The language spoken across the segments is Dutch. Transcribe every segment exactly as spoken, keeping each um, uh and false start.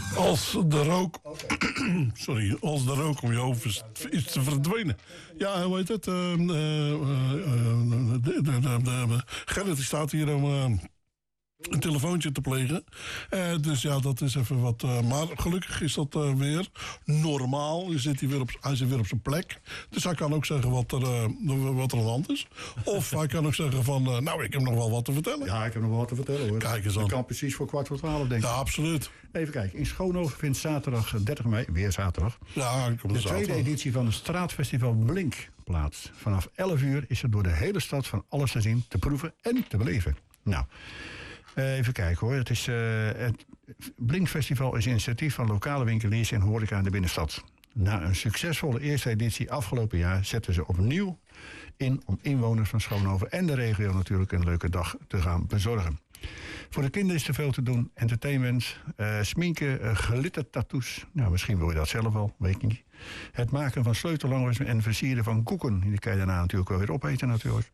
Als de rook... Okay. Sorry, als de rook om je hoofd is, is te verdwenen. Ja, hoe heet het? Uh, uh, uh, de, de, de, de, Gerrit die staat hier om... Uh, een telefoontje te plegen. Uh, dus ja, dat is even wat... Uh, maar gelukkig is dat uh, weer normaal. Zit hij, weer op, hij zit weer op zijn plek. Dus hij kan ook zeggen wat er, uh, wat er aan de hand is. Of hij kan ook zeggen van... Uh, nou, ik heb nog wel wat te vertellen. Ja, ik heb nog wel wat te vertellen, hoor. Kijk eens aan. Dat kan precies voor kwart voor twaalf, denk ik. Ja, absoluut. Even kijken. In Schoonhoven vindt zaterdag dertig mei... Weer zaterdag. Ja, ik kom de zaterdag. tweede editie van het straatfestival Blink plaats. Vanaf elf uur is er door de hele stad van alles te zien, te proeven en te beleven. Nou... Uh, even kijken hoor. Het, is, uh, het Blinkfestival is initiatief van lokale winkeliers en horeca in de binnenstad. Na een succesvolle eerste editie afgelopen jaar zetten ze opnieuw in om inwoners van Schoonhoven en de regio natuurlijk een leuke dag te gaan bezorgen. Voor de kinderen is er veel te doen. Entertainment, uh, sminken, uh, glittertattoos. Nou, misschien wil je dat zelf al, weet ik niet. Het maken van sleutelangers en versieren van koeken. Die kan je daarna natuurlijk wel weer opeten natuurlijk.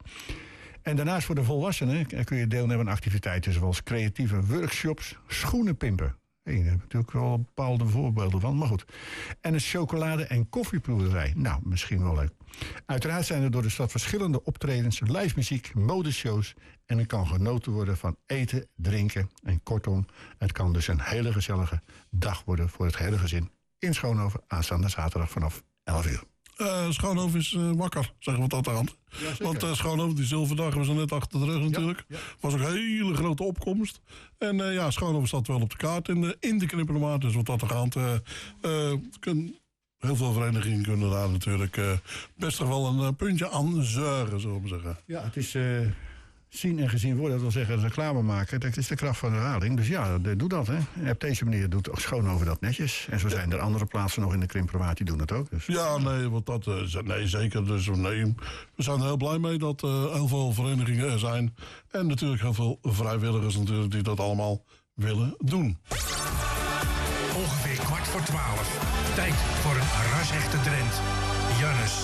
En daarnaast voor de volwassenen kun je deelnemen aan activiteiten zoals creatieve workshops, schoenen pimpen. Hey, daar heb ik natuurlijk wel bepaalde voorbeelden van, maar goed. En een chocolade- en koffieproeverij. Nou, misschien wel leuk. Uiteraard zijn er door de stad verschillende optredens, live muziek, modeshows. En er kan genoten worden van eten, drinken. En kortom, het kan dus een hele gezellige dag worden voor het hele gezin in Schoonhoven aanstaande zaterdag vanaf elf uur. Uh, Schoonhoven is uh, wakker, zeggen we dat aan. Ja, want uh, Schoonhoven, die zilverdag, was er net achter de rug natuurlijk. Ja, ja. Was ook een hele grote opkomst. En uh, ja, Schoonhoven staat wel op de kaart in de, in de Knippermaat. Dus wat dat er gaat, uh, uh, kun, heel veel verenigingen kunnen daar natuurlijk uh, best toch wel een uh, puntje aan zuigen, zullen we zeggen. Ja, het is... Uh... zien en gezien worden, dat wil zeggen reclame maken. Dat is de kracht van de herhaling. Dus ja, doe dat. Hè. Op deze manier doet Schoonhoven dat netjes. En zo zijn er andere plaatsen nog in de Krimperwaard die doen het ook. Dus. Ja, nee, want dat, uh, nee, zeker. Dus, nee, we zijn er heel blij mee dat uh, heel veel verenigingen er zijn. En natuurlijk heel veel vrijwilligers natuurlijk die dat allemaal willen doen. Ongeveer kwart voor twaalf. Tijd voor een rasechte Drent. Jannes.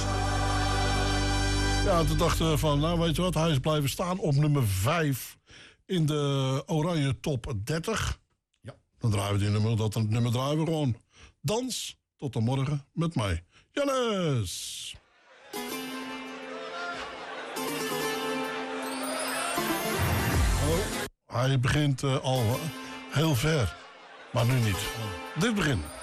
Ja, toen dachten we van, nou weet je wat, hij is blijven staan op nummer vijf in de Oranje Top dertig. Ja. Dan draaien we die nummer, dat nummer draaien we gewoon. Dans tot de morgen met mij. Jannes! Oh, hij begint uh, al heel ver, maar nu niet. Oh. Dit begin.